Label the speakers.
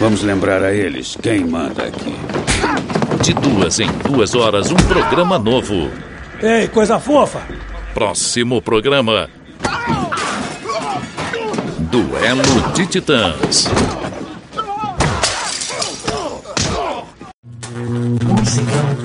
Speaker 1: Vamos lembrar a eles quem manda aqui.
Speaker 2: De 2 em 2 horas, um programa novo.
Speaker 3: Ei, coisa fofa!
Speaker 2: Próximo programa: Duelo de Titãs.